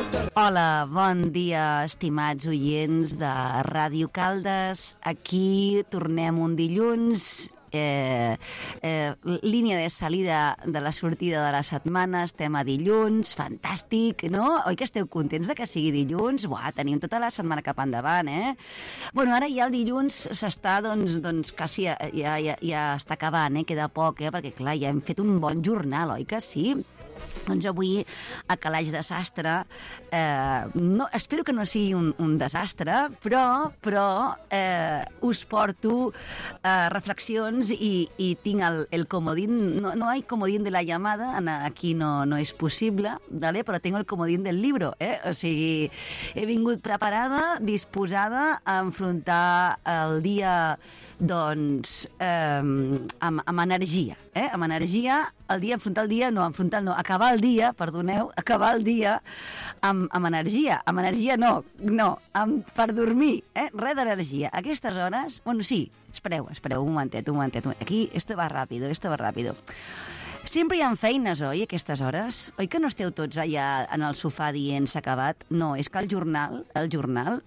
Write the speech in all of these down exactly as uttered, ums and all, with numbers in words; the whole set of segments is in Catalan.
Hola, bon dia, estimats oients de Ràdio Caldes. Aquí tornem un dilluns, eh, eh, línia de salida de la sortida de la setmana, estem a dilluns, fantàstic, no? Oi que esteu contents de que sigui dilluns? Buah, tenim tota la setmana cap endavant, eh? Bueno, ara ja el dilluns s'està, doncs, doncs quasi ja, ja, ja està acabant, eh? Queda poc, eh? Perquè, clar, ja hem fet un bon jornal, oi que sí? Doncs avui, a Calaix de Sastre, eh, no, espero que no sigui un, un desastre, però, però eh, us porto eh, reflexions i, i tinc el, el comodín, no, no hay comodín de la llamada, aquí no, no és possible, ¿vale? Però tengo el comodín del libro, eh? O sigui, he vingut preparada, disposada a enfrontar el dia, doncs, eh, amb, amb energia, eh? Amb energia, el dia, enfrontar el dia, no, enfrontar no, acabar el dia, perdoneu, acabar el dia amb, amb energia, amb energia no, no, amb, per dormir, eh? Res d'energia. A aquestes hores, bueno, sí, espereu, espereu, un momentet, un momentet, aquí, esto va ràpido, esto va ràpido. Sempre hi ha feines, oi, a aquestes hores? Oi que no esteu tots allà en el sofà dient s'ha acabat? No, és que el jornal, el jornal,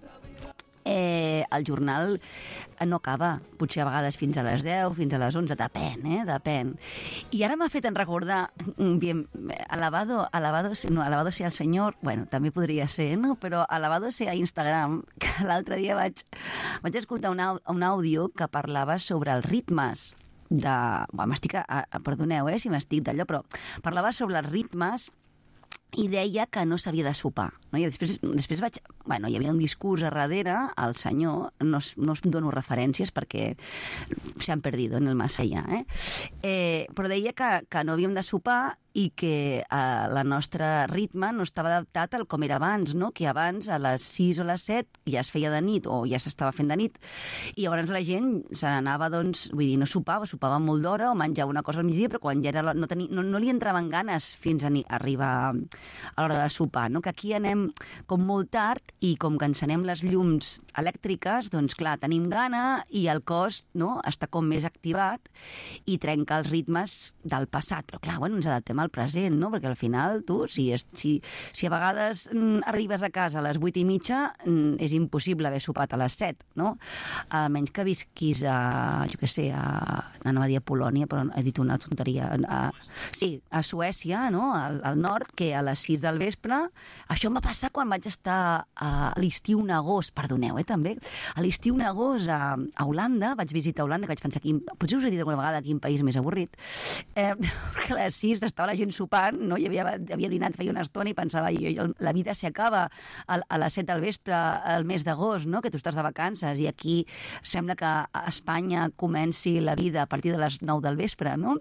eh, el jornal no acaba, potser a vegades fins a les deu, fins a les onze, depèn, eh, depèn. I ara m'ha fet en recordar, bien, alabado, alabado, no, alabado sea el senyor, bueno, també podria ser, no? Però alabado sea Instagram, que l'altre dia vaig, vaig escoltar un, un àudio que parlava sobre els ritmes de... Bueno, m'estic, a, a, perdoneu, eh, si m'estic d'allò, però parlava sobre els ritmes i deia que no s'havia de sopar, no? I després, després vaig... Bueno, hi havia un discurs a darrere, el senyor, no, no us dono referències perquè s'han perdido en el más allá, eh? eh però deia que, que no havíem de sopar i que eh, la nostra ritme no estava adaptat al com era abans, no? Que abans a les sis o les set ja es feia de nit o ja s'estava fent de nit i llavors la gent se n'anava, doncs, vull dir, no sopava, sopava molt d'hora o menjava una cosa al migdia, però quan ja era, no, tenia, no, no li entraven ganes fins a ni, arribar a l'hora de sopar, no? Que aquí anem com molt tard i com que encenem les llums elèctriques, doncs clar, tenim gana i el cos, no?, està com més activat i trenca els ritmes del passat, però clar, bueno, ens adaptem al present, no? Perquè al final tu, si, és, si, si a vegades mm, arribes a casa a les vuit i mitja, mm, és impossible haver sopat a les set, no? Almenys que visquis a, jo què sé, a, anava a dir a Polònia, però he dit una tonteria, a, sí, a Suècia, no?, al, al nord, que a les sis del vespre, això em va passar quan vaig estar a l'estiu un agost, perdoneu, eh, també, a l'estiu un agost a, a Holanda, vaig visitar Holanda, que vaig pensar, quin, potser us he dit alguna vegada quin país més avorrit, eh, perquè a les sis estava la gent sopant, no? I havia, havia dinat feia una estona i pensava, jo, la vida s'acaba a, a les set del vespre al mes d'agost, no?, que tu estàs de vacances, i aquí sembla que a Espanya comenci la vida a partir de les nou del vespre, no?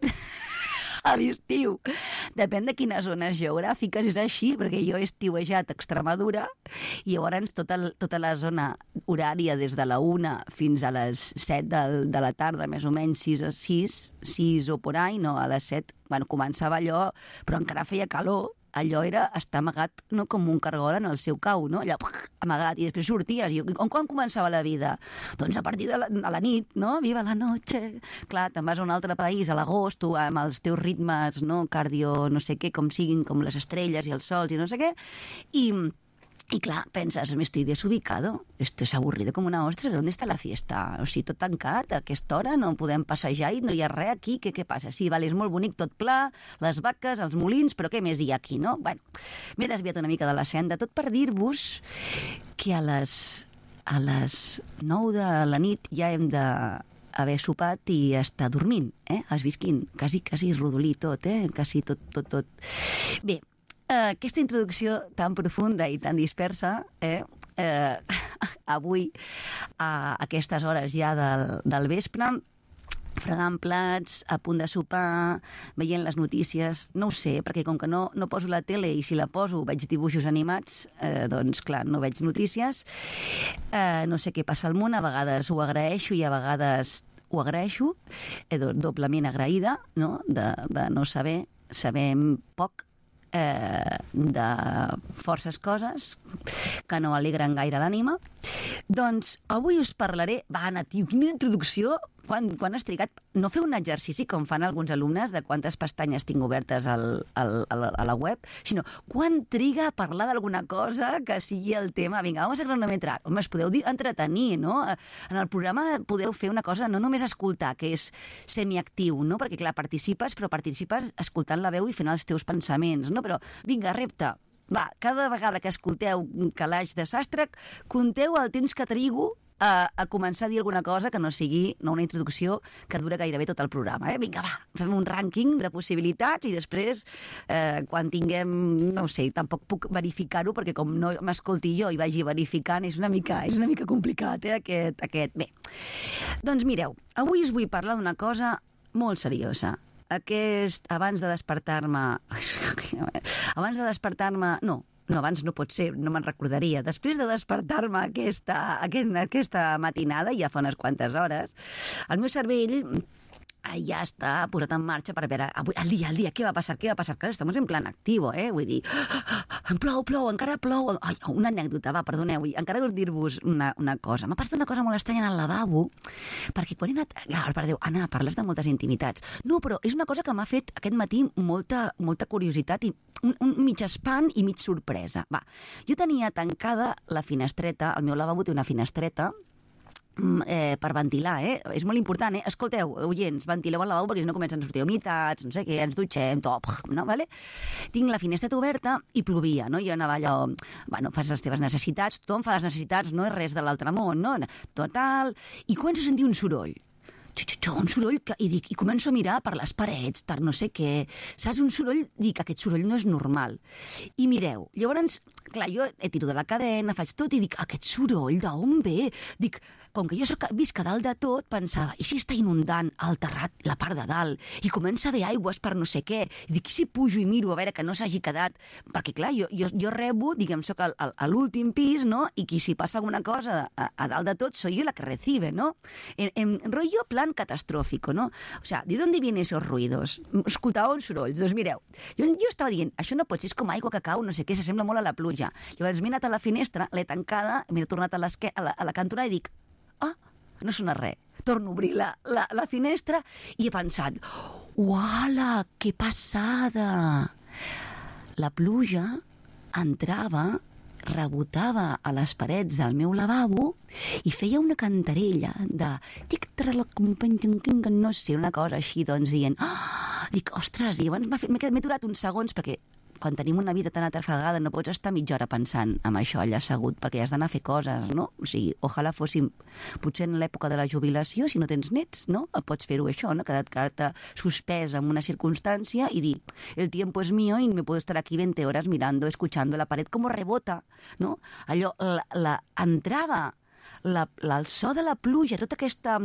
A l'estiu. Depèn de quines zones geogràfiques és així, perquè jo he estiuejat a Extremadura i llavors tota, tota la zona horària des de la una fins a les set del, de la tarda, més o menys sis o sis, sis o por ahí, no, a les set, bueno, començava allò, però encara feia calor, allò era estar amagat, no, com un cargol en el seu cau, no? Allò, amagat, i després sorties. I on, quan començava la vida? Doncs a partir de la, de la nit, no? Viva la noche. Clar, te'n vas a un altre país, a l'agost, tu, amb els teus ritmes, no? Cardio, no sé què, com siguin, com les estrelles i els sols i no sé què, i... I clar, penses, me estoy desubicado, esto es aburrido como una ostra, ¿dónde está la fiesta? O sigui, tot tancat, a aquesta hora no podem passejar i no hi ha res aquí, què, què passa? Sí, vale, és molt bonic, tot pla, les vaques, els molins, però què més hi ha aquí, no? Bueno, m'he desviat una mica de la senda, tot per dir-vos que a les, a les nou de la nit ja hem de haver sopat i estar dormint, eh? Has vist quin? Quasi, quasi rodolí tot, eh? Quasi tot, tot, tot. Bé, Uh, aquesta introducció tan profunda i tan dispersa, eh, eh, avui, a aquestes hores ja del, del vespre, fregant plats, a punt de sopar, veient les notícies, no ho sé, perquè com que no, no poso la tele i si la poso veig dibuixos animats, eh, doncs clar, no veig notícies, eh, no sé què passa al món, a vegades ho agraeixo i a vegades ho agraeixo, eh, doblement agraïda, no?, de, de no saber, sabem poc, Eh, de forces coses que no alegren gaire l'ànima. Doncs avui us parlaré... Va, Anna, tio, quina introducció quan, quan has trigat, no fer un exercici com fan alguns alumnes de quantes pestanyes tinc obertes al, al, a, la, a la web, sinó quan triga a parlar d'alguna cosa que sigui el tema. Vinga, vamos a cronometrar. Home, es podeu dir entretenir, no? En el programa podeu fer una cosa, no només escoltar, que és semiactiu, no? Perquè, clar, participes, però participes escoltant la veu i fent els teus pensaments, no? Però, vinga, repte. Va, cada vegada que escolteu Calaix de Sastre, conteu el temps que trigo A, a començar a dir alguna cosa que no sigui no una introducció que dura gairebé tot el programa. Eh? Vinga, va, fem un rànquing de possibilitats i després, eh, quan tinguem, no ho sé, tampoc puc verificar-ho perquè com no m'escolti jo i vagi verificant, és una mica, és una mica complicat, eh, aquest, aquest. Bé, doncs mireu, avui us vull parlar d'una cosa molt seriosa. Aquest, abans de despertar-me... abans de despertar-me... No, No, abans no pot ser, no me'n recordaria. Després de despertar-me aquesta, aquesta, aquesta matinada, ja fa unes quantes hores, el meu cervell ja està posat en marxa per veure avui, el dia, el dia, què va passar, què va passar. Clar, estem en plan actiu, eh? Vull dir, plou, plou, encara plou. Ai, una anècdota, va, perdoneu, encara vull dir-vos una, una cosa. M'ha passat una cosa molt estranya en el lavabo, perquè quan he anat... Ah, perdeu, Anna, parles de moltes intimitats. No, però és una cosa que m'ha fet aquest matí molta, molta curiositat i un, un mig espant i mig sorpresa. Va, jo tenia tancada la finestreta, el meu lavabo té una finestreta, Eh, per ventilar, eh? És molt important, eh? Escolteu, oients, ventileu el lavabo perquè si no comencen a sortir humitats, no sé què, ens dutxem, tot, no? Vale? Tinc la finestra oberta i plovia, no? Jo anava allò, bueno, fas les teves necessitats, tothom fa les necessitats, no és res de l'altre món, no? Total, i començo a sentir un soroll. Un soroll que, i, dic, i començo a mirar per les parets, per no sé què, saps? Un soroll, dic, aquest soroll no és normal. I mireu, llavors, clar, jo he tiro de la cadena, faig tot i dic, aquest soroll d'on ve? Dic, com que jo soc, visc a dalt de tot, pensava, i si està inundant el terrat, la part de dalt, i comença a haver aigües per no sé què, i dic, si pujo i miro a veure que no s'hagi quedat, perquè clar, jo, jo, jo rebo, diguem, soc al, al, a l'últim pis, no? I qui si passa alguna cosa a, a dalt de tot, soy yo la que recibe, ¿no? En, en rollo plan catastrófico, ¿no? O sea, ¿de dónde vienen esos ruidos? Escoltava uns sorolls. Doncs mireu, jo, jo estava dient, això no pot ser, és com aigua que cau, no sé què, s'assembla molt a la pluja. Llavors m'he anat a la finestra, l'he tancada, m'he tornat a, a, la, a la cantonada i dic, ah, no sona res. Torno a obrir la, la, la finestra i he pensat, uala, que passada! La pluja entrava, rebotava a les parets del meu lavabo i feia una cantarella de no sé, una cosa així, doncs, dient, ah! Dic, ostres, i llavors m'he aturat uns segons perquè quan tenim una vida tan atrafegada no pots estar mitja hora pensant en això allà assegut, perquè has d'anar a fer coses, no? O sigui, ojalà fóssim, potser en l'època de la jubilació, si no tens nets, no? Pots fer-ho això, no? Quedar-te suspès en una circumstància i dir, el tiempo es mío y me puedo estar aquí veinte horas mirando, escuchando la pared como rebota, no? Allò, la, la entrava La, la, el so de la pluja, tota aquesta...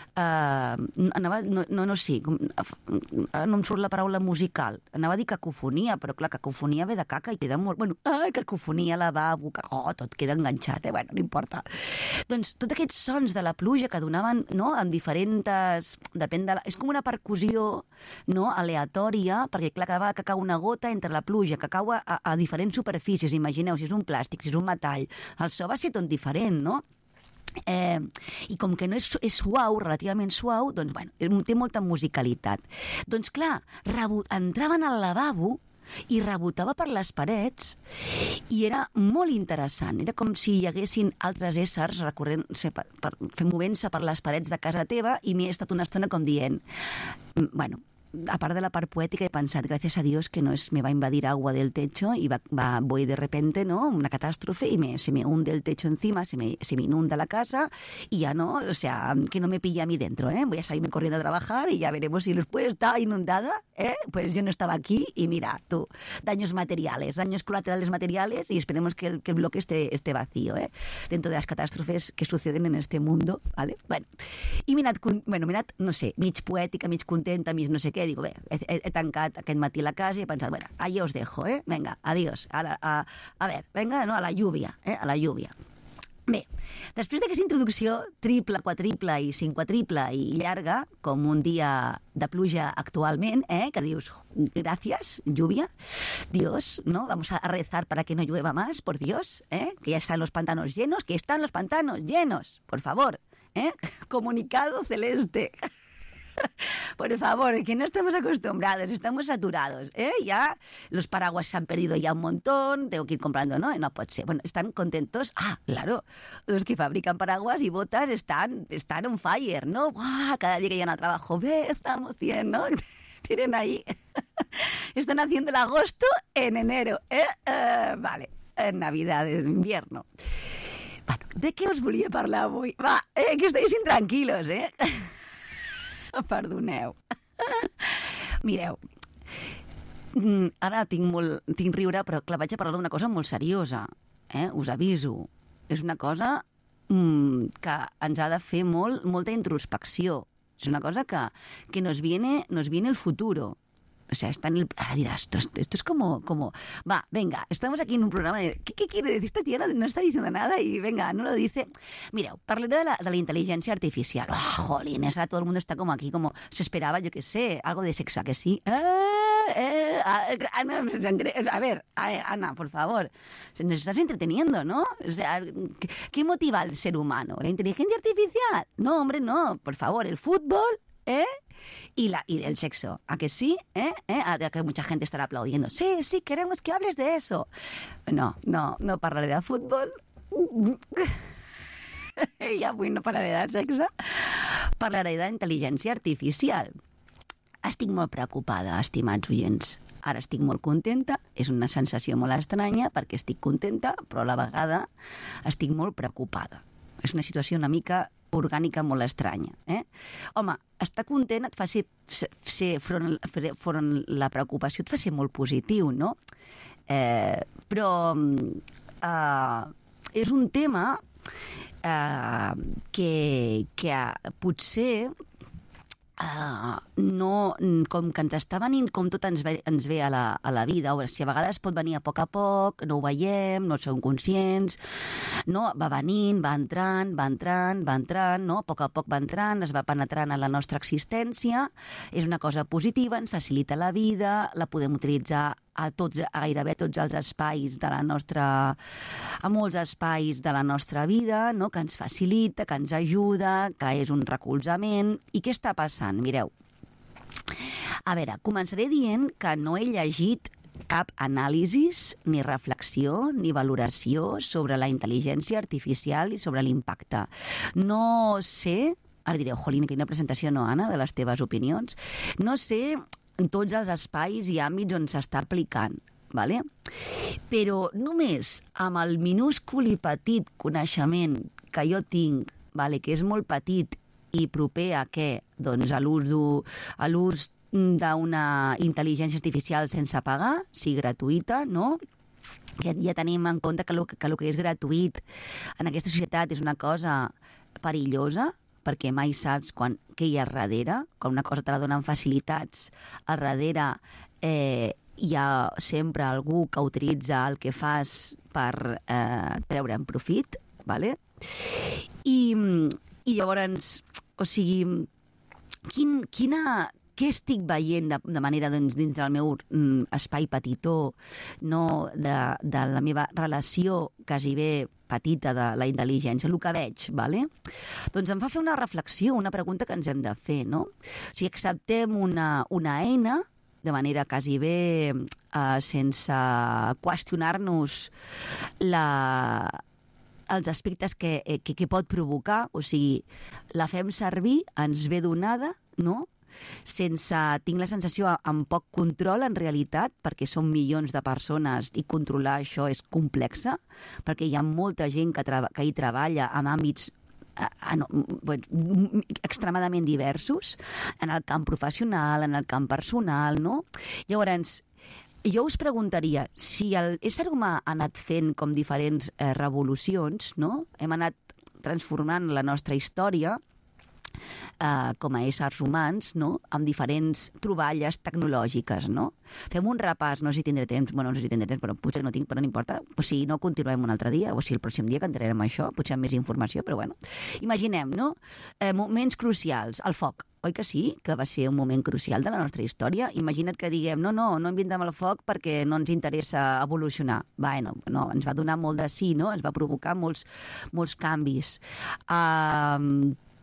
Uh, anava, no, no, no sé, ara no em surt la paraula musical. Anava a dir cacofonia, però clar, cacofonia ve de caca i queda molt... Bueno, ah, cacofonia, lavabo, oh, tot queda enganxat, eh? Bueno, no importa. Doncs tots aquests sons de la pluja que donaven, no?, en diferents... Depèn de la, és com una percussió, no?, aleatòria, perquè clar, cada vegada que cau una gota entre la pluja, que cau a, a diferents superfícies, imagineu, si és un plàstic, si és un metall, el so va ser tot diferent, no? Eh, i com que no és, és suau, relativament suau, doncs, bueno, té molta musicalitat. Doncs, clar, rebot, entraven al lavabo i rebotava per les parets i era molt interessant. Era com si hi haguessin altres éssers recorrent, per, per, fent movent-se per les parets de casa teva i m'he estat una estona com dient, bueno, a part de la part poètica, he pensat, gracias a Dios que no es, me va a invadir agua del techo y va, va, voy de repente, ¿no?, una catástrofe y me, se me hunde el techo encima, se me, se me inunda la casa y ya no, o sea, que no me pille a mí dentro, ¿eh? Voy a salirme corriendo a trabajar y ya veremos si después está inundada, ¿eh? Pues yo no estaba aquí y mira, tú, daños materiales, daños colaterales materiales y esperemos que el, que el bloque esté, esté vacío, ¿eh? Dentro de las catástrofes que suceden en este mundo, ¿vale? Bueno, i m'he anat, bueno, m'he anat, no sé, mig poètica, mig contenta, mig no sé què, digo, bé, he, he, he tancat aquest matí la casa i he pensat, bueno, ahí os dejo, eh? Venga, adiós. A, la, a, a ver, venga, no, a la lluvia, eh? A la lluvia. Bé, després d'aquesta introducció triple, quadriple i cinquatriple i llarga, com un dia de pluja actualment, eh, que dius, gracias, lluvia, Dios, ¿no? Vamos a rezar para que no llueva más, por Dios, eh, que ya están los pantanos llenos, que están los pantanos llenos, por favor, ¿eh? Comunicado celeste. Por favor, que no estamos acostumbrados, estamos saturados, ¿eh? Ya los paraguas se han perdido ya un montón, tengo que ir comprando, ¿no? No puede ser. Bueno, están contentos. Ah, claro, los que fabrican paraguas y botas están, están on fire, ¿no? ¡Buah! Cada día que llegan a trabajo, ve, estamos bien, ¿no? Tienen ahí, están haciendo el agosto en enero, ¿eh? Uh, vale, en Navidad, en invierno. Bueno, de què us volia parlar avui? Va, eh, que estiguis intranquilos, eh? Perdoneu. Mireu, ara tinc molt, tinc riure, però clar, vaig a parlar d'una cosa molt seriosa, eh? Us aviso. És una cosa mm, que ens ha de fer molt, molta introspecció. Es una cosa que, que nos viene, nos viene el futuro. O sea, está en el... Ahora dirás, esto, esto es como, como... Va, venga, estamos aquí en un programa de... ¿Qué, qué quiere decir? Esta tía no, no está diciendo nada y venga, no lo dice... Mireu, parlaré de la, de la inteligencia artificial. Oh, jolines, ahora todo el mundo está como aquí, como se esperaba, yo qué sé, algo de sexo, ¿a que sí? Ah, eh, ah, Ana, a ver, a ver, Ana, por favor, nos estás entreteniendo, ¿no? O sea, ¿qué, qué motiva al ser humano? ¿La inteligencia artificial? No, hombre, no, por favor, el fútbol, ¿eh? Y, la, y el sexo, ¿a que sí? ¿Eh? ¿Eh? A que mucha gente estarà aplaudiendo. Sí, sí, queremos que hables de eso. No, no, no parlaré de fútbol. I avui no parlaré de sexe. Parlaré d'intel·ligència artificial. Estic molt preocupada, estimats oients. Ara estic molt contenta. És una sensació molt estranya perquè estic contenta, però a la vegada estic molt preocupada. És una situació una mica orgànica molt estranya. Eh? Home, estar content et fa ser, ser front, front la preocupació, et fa ser molt positiu, no? Eh, però eh, és un tema eh, que, que potser Uh, no, com que ens està venint, com tot ens ve, ens ve a, la, a la vida, o si a vegades pot venir a poc a poc, no ho veiem, no som conscients, no? Va venint, va entrant, va entrant, va entrant, no? A poc a poc va entrant, es va penetrant en la nostra existència, és una cosa positiva, ens facilita la vida, la podem utilitzar a tots, a gairebé tots els espais de la nostra, a molts espais de la nostra vida, no? Que ens facilita, que ens ajuda, que és un recolzament. I què està passant? Mireu, a veure, començaré dient que no he llegit cap anàlisis, ni reflexió, ni valoració sobre la intel·ligència artificial i sobre l'impacte. No sé, ara direu, jolín, quina presentació, no, Anna, de les teves opinions? No sé en tots els espais i àmbits on s'està aplicant, vale? Però només amb el minúscul i petit coneixement que jo tinc, vale, que és molt petit i proper a què? Doncs a l'ús a l'ús d'una intel·ligència artificial sense pagar, sí, gratuïta, no? Ja, ja tenim en compte que el que, que, que és gratuït en aquesta societat és una cosa perillosa, perquè mai saps quan, què hi ha darrere, quan una cosa te la donen facilitats, a darrere eh, hi ha sempre algú que utilitza el que fas per eh, treure'n profit, ¿vale? I, i llavors, o sigui, quin, quina, què estic veient de, de manera doncs, dins del meu mm, espai petitó, no, de, de la meva relació quasi bé petita de la intel·ligència, el que veig, ¿vale? Doncs em fa fer una reflexió, una pregunta que ens hem de fer, no? O sigui, acceptem una, una eina de manera quasi bé eh, sense qüestionar-nos la, els aspectes que, que, que pot provocar, o sigui, la fem servir, ens ve donada, no?, sense, tinc la sensació, amb poc control en realitat, perquè són milions de persones i controlar això és complexa, perquè hi ha molta gent que, treba, que hi treballa en àmbits eh, en, bueno, extremadament diversos, en el camp professional, en el camp personal, no? Llavors, jo us preguntaria, si l'ésser humà ha anat fent com diferents eh, revolucions, no? Hem anat transformant la nostra història, Uh, com a éssers humans, no?, amb diferents troballes tecnològiques, no? Fem un repàs, no sé si tindré temps, bueno, no sé si tindré temps, però potser no tinc, però no importa. O si no, continuem un altre dia, o si el pròxim dia que entrarem això, potser amb més informació, però bueno. Imaginem, no?, eh, moments crucials, el foc. Oi que sí? Que va ser un moment crucial de la nostra història? Imagina't que diguem, no, no, no inventem el foc perquè no ens interessa evolucionar. Bueno, no, ens va donar molt de sí, no? Ens va provocar molts, molts canvis. Uh,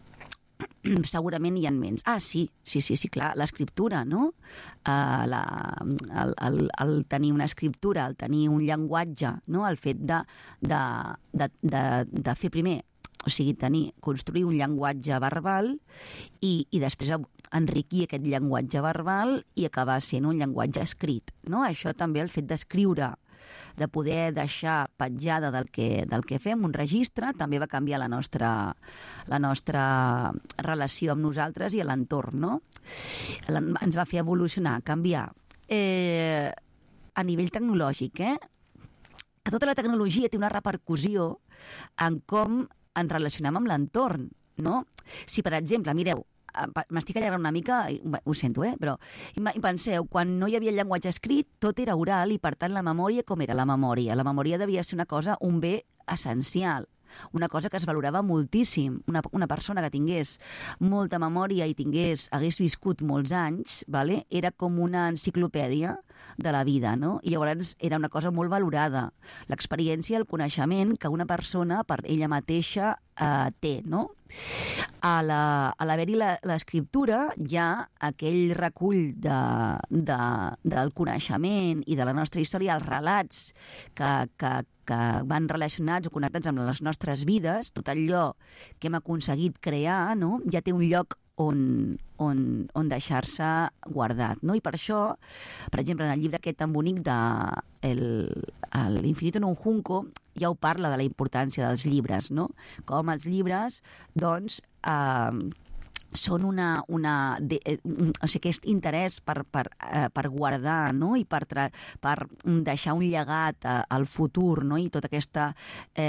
segurament hi ha menys. Ah, sí, sí, sí, sí, clar, l'escriptura, no? Uh, la, el, el, el tenir una escriptura, el tenir un llenguatge, no? El fet de, de, de, de, de fer primer, o sigui, tenir, construir un llenguatge verbal i, i després enriquir aquest llenguatge verbal i acabar sent un llenguatge escrit, no? Això també, el fet d'escriure, de poder deixar petjada del que, del que fem, un registre, també va canviar la nostra, la nostra relació amb nosaltres i a l'entorn, no? Ens va fer evolucionar, canviar. Eh, a nivell tecnològic, eh? Tota la tecnologia té una repercussió en com ens relacionem amb l'entorn, no? Si, per exemple, mireu, m'estic allargant una mica, ho sento, eh? Però penseu, quan no hi havia llenguatge escrit, tot era oral i, per tant, la memòria, com era la memòria? La memòria devia ser una cosa, un bé essencial, una cosa que es valorava moltíssim. Una, una persona que tingués molta memòria i tingués, hagués viscut molts anys, vale? Era com una enciclopèdia de la vida, no? I llavors era una cosa molt valorada. L'experiència, el coneixement que una persona per ella mateixa eh, té, no? A l'haver-hi l'escriptura hi ha aquell recull de, de, del coneixement i de la nostra història, els relats que, que, que van relacionats o connectats amb les nostres vides, tot allò que hem aconseguit crear, no? Ja té un lloc on, on, on deixar-se guardat, no? I per això, per exemple, en el llibre aquest tan bonic de el, el Infinito en un junco, ja ho parla de la importància dels llibres, no? Com els llibres, doncs, eh, són una, una de, eh, o sigui, aquest interès per, per, eh, per guardar, no? I per, tra, per deixar un llegat a, al futur, no? I tota aquesta, eh,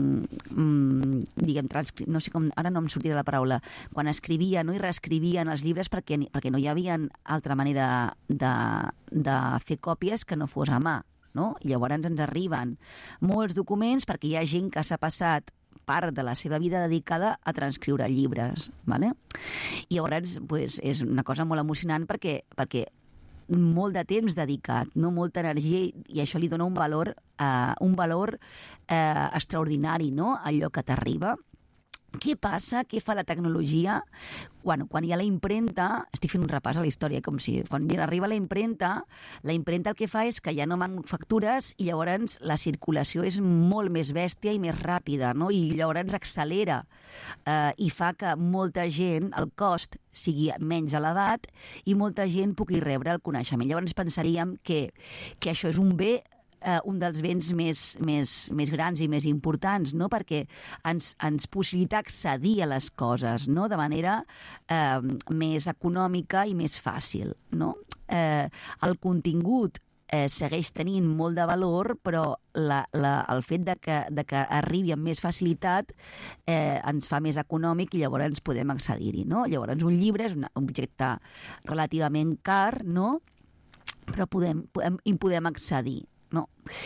mm, diguem, transcri... no sé com, ara no em sortirà la paraula, quan escrivia, no? I reescrivien els llibres perquè, perquè no hi havia altra manera de, de fer còpies que no fos a mà, no? I llavors ens arriben molts documents perquè hi ha gent que s'ha passat part de la seva vida dedicada a transcriure llibres, ¿vale? I llavors pues, és una cosa molt emocionant perquè, perquè molt de temps dedicat, no? Molta energia, i això li dona un valor, eh, un valor eh, extraordinari, no? Allò que t'arriba. Què passa? Què fa la tecnologia? Bueno, quan hi ha la impremta, estic fent un repàs a la història, com si quan arriba la impremta, la impremta el que fa és que ja no manufactures i llavors la circulació és molt més bèstia i més ràpida, no? I llavors accelera eh, i fa que molta gent, el cost sigui menys elevat i molta gent pugui rebre el coneixement. Llavors pensaríem que, que això és un bé, Uh, un dels béns més, més, més grans i més importants, no? Perquè ens, ens possibilita accedir a les coses, no? De manera uh, més econòmica i més fàcil, no? Uh, el contingut uh, segueix tenint molt de valor, però la, la, el fet de que, de que arribi amb més facilitat eh, ens fa més econòmic i llavors ens podem accedir-hi, no? Llavors un llibre és un objecte relativament car, no? Però podem, podem, hi podem accedir. No.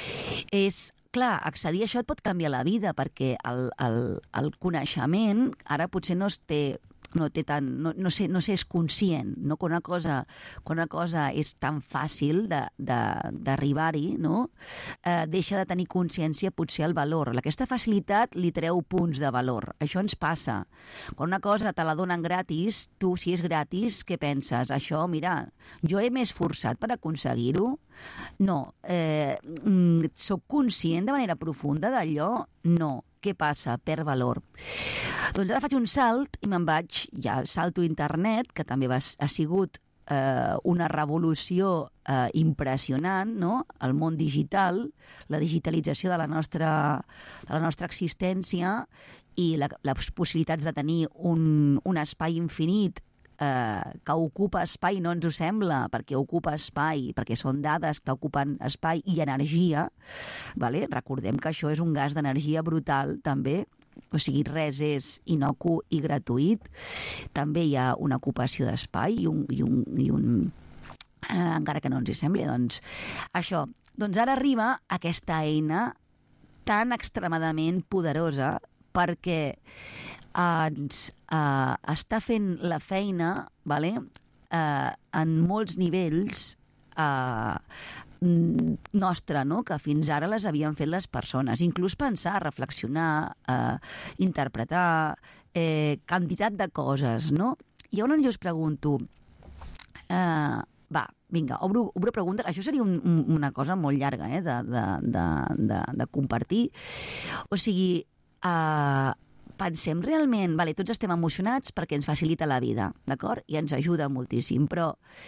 És, clar, accedir a això et pot canviar la vida perquè el, el, el coneixement ara potser no es té, no té tant, no, no, sé, no sé, és conscient, no? Quan una cosa, quan una cosa és tan fàcil d'arribar-hi, no? Eh, deixa de tenir consciència potser el valor. Aquesta facilitat li treu punts de valor. Això ens passa. Quan una cosa te la donen gratis, tu, si és gratis, què penses? Això, mira, jo he més forçat per aconseguir-ho? No. Eh, soc conscient de manera profunda d'allò? No. Què passa? Perd valor. Doncs ara faig un salt i me'n vaig, ja salto a internet, que també va, ha sigut eh, una revolució eh, impressionant, no? El món digital, la digitalització de la nostra, de la nostra existència i la, les possibilitats de tenir un, un espai infinit eh, que ocupa espai, no ens ho sembla, perquè ocupa espai, perquè són dades que ocupen espai i energia, vale? Recordem que això és un gas d'energia brutal, també, o sigui, res és inocu i gratuït. També hi ha una ocupació d'espai i un... I un, i un eh, encara que no ens hi sembli, doncs això. Doncs ara arriba aquesta eina tan extremadament poderosa perquè ens eh, està fent la feina, vale? eh, en molts nivells, eh, nostra, no? Que fins ara les havien fet les persones. Inclús pensar, reflexionar, eh, interpretar, eh, quantitat de coses, no? I llavors jo us pregunto, eh, va, vinga, obro, obro preguntes. Això seria un, un, una cosa molt llarga, eh, de, de, de, de, de compartir. O sigui, eh, pensem realment, vale, tots estem emocionats perquè ens facilita la vida, d'acord? I ens ajuda moltíssim, però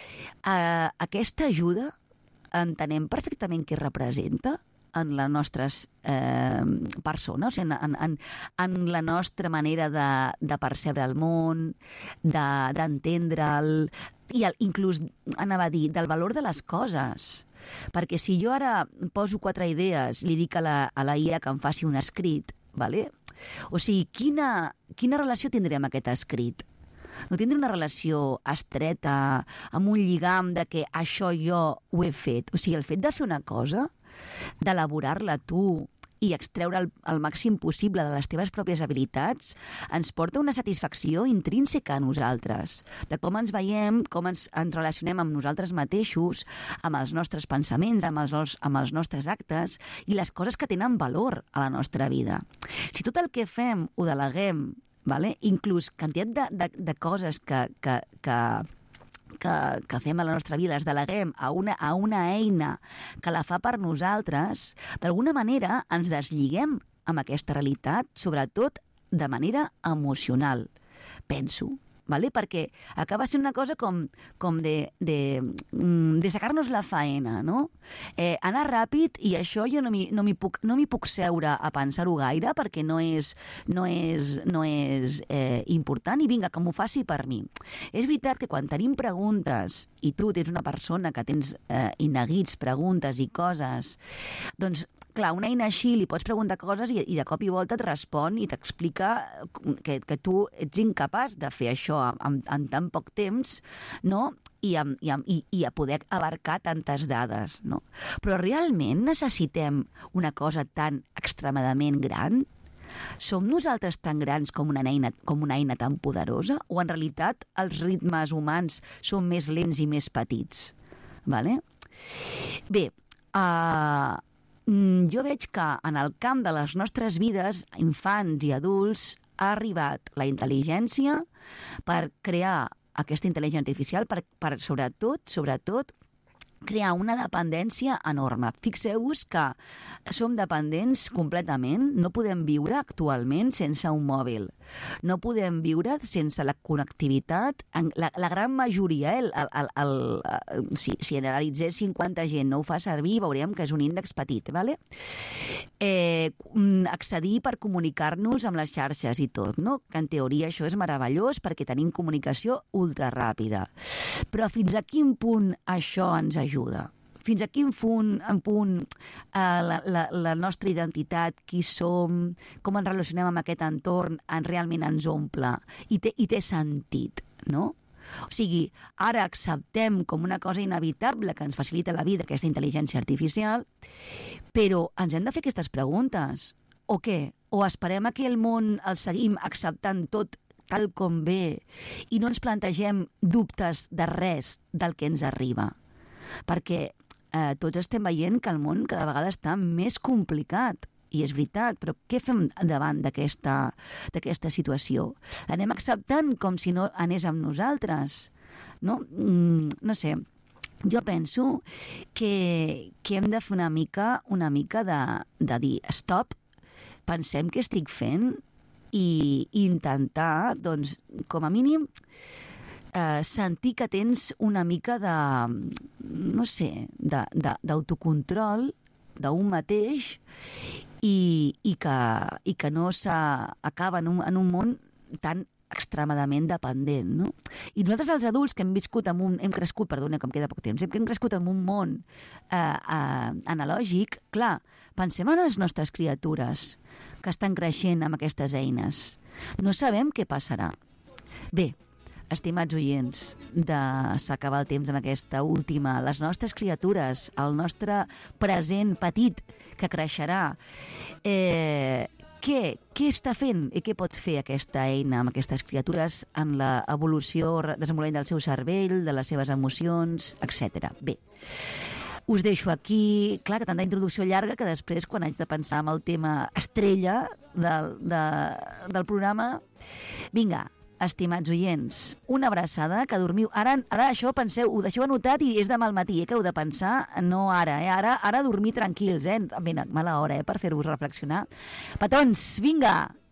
eh, aquesta ajuda entenem perfectament què representa en la nostra eh, persona, o sigui, en, en, en la nostra manera de, de percebre el món, d'entendre'l, de, i el, inclús, anava a dir, del valor de les coses. Perquè si jo ara poso quatre idees, li dic a la, a la I A que em faci un escrit, vale? O sigui, quina, quina relació tindré amb aquest escrit? No tindré una relació estreta, amb un lligam de que això jo ho he fet. O sigui, el fet de fer una cosa, d'elaborar-la tu i extreure el, el màxim possible de les teves pròpies habilitats, ens porta una satisfacció intrínseca a nosaltres, de com ens veiem, com ens, ens relacionem amb nosaltres mateixos, amb els nostres pensaments, amb els, amb els nostres actes i les coses que tenen valor a la nostra vida. Si tot el que fem ho deleguem, vale? Inclús quantitat de, de, de coses que, que, que Que, que fem a la nostra vida, les deleguem a una, a una eina que la fa per nosaltres, d'alguna manera ens deslligem amb aquesta realitat, sobretot de manera emocional, penso. Vale? Perquè acaba sent una cosa com, com de, de, de sacar-nos la faena, no? Eh, anar ràpid, i això jo no m'hi no m'hi puc, no m'hi puc seure a pensar-ho gaire perquè no és, no és, no és eh, important, i vinga, que m'ho faci per mi. És veritat que quan tenim preguntes, i tu tens una persona que tens eh, ineguits preguntes i coses, doncs clar, una eina així li pots preguntar coses i, i de cop i volta et respon i t'explica que, que tu ets incapaç de fer això en, en tan poc temps, no? I, amb, i, amb, i, i a poder abarcar tantes dades, no? Però realment necessitem una cosa tan extremadament gran? Som nosaltres tan grans com una eina, com una eina tan poderosa? O en realitat els ritmes humans són més lents i més petits? Vale? Bé, uh, jo veig que en el camp de les nostres vides, infants i adults, ha arribat la intel·ligència per crear aquesta intel·ligència artificial, per, per sobretot, sobretot, crear una dependència enorme. Fixeu-vos que som dependents completament, no podem viure actualment sense un mòbil, no podem viure sense la connectivitat. La, la gran majoria, eh, el, el, el, el, si, si analitzéssim quanta gent no ho fa servir, veuríem que és un índex petit, ¿vale? Eh, accedir per comunicar-nos amb les xarxes i tot, no? Que en teoria això és meravellós perquè tenim comunicació ultraràpida. Però fins a quin punt això ens ajuda? Fins a quin punt, en punt eh, la, la, la nostra identitat, qui som, com ens relacionem amb aquest entorn, en realment ens omple i té, i té sentit, no? O sigui, ara acceptem com una cosa inevitable que ens facilita la vida aquesta intel·ligència artificial, però ens hem de fer aquestes preguntes. O què? O esperem a que el món el seguim acceptant tot tal com ve i no ens plantegem dubtes de res del que ens arriba? Perquè eh, tots estem veient que el món cada vegada està més complicat. I és veritat, però què fem davant d'aquesta d'aquesta situació? L'anem acceptant com si no anés amb nosaltres? No, mm, no sé, jo penso que, que hem de fer una mica, una mica de, de dir stop, pensem què estic fent i, i intentar, doncs, com a mínim, eh, sentir que tens una mica de, no sé, d'autocontrol d'un mateix i, i, que, i que no s'acaba en, un, en un món tan extremadament dependent, no? I nosaltres els adults que hem viscut en un, hem crescut, perdona, que em queda poc temps, que hem crescut en un món eh, eh, analògic, clar, pensem en les nostres criatures que estan creixent amb aquestes eines. No sabem què passarà. Bé, estimats oients, de s'acabar el temps amb aquesta última, les nostres criatures, el nostre present petit que creixerà, eh, què, què està fent i què pot fer aquesta eina amb aquestes criatures en l'evolució, desenvolupament del seu cervell, de les seves emocions, etcètera. Bé, us deixo aquí, clar que tanta introducció llarga que després quan haig de pensar en el tema estrella del, de, del programa, vinga, estimats oients, una abraçada, que dormiu. Ara, ara això penseu, ho deixeu anotat i és demà al matí, eh, que heu de pensar, no ara, eh? Ara, ara dormir tranquils, eh? Ben, mala hora, eh, per fer-vos reflexionar. Petons, vinga!